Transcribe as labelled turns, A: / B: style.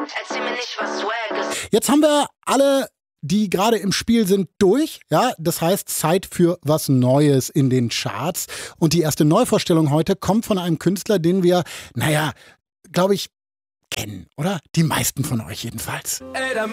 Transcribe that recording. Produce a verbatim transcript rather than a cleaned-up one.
A: Erzähl mir nicht, was Swag ist.
B: Jetzt haben wir alle, die gerade im Spiel sind, durch. Ja, das heißt, Zeit für was Neues in den Charts. Und die erste Neuvorstellung heute kommt von einem Künstler, den wir, naja, glaube ich, kennen, oder? Die meisten von euch jedenfalls.